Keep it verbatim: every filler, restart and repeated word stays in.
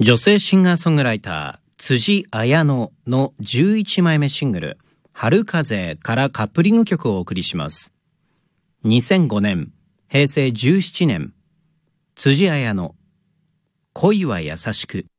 女性シンガーソングライター辻彩乃のじゅういちまいめシングル春風からカップリング曲をお送りします。にせんごねん、へいせいじゅうななねん、辻彩乃、恋は優しく。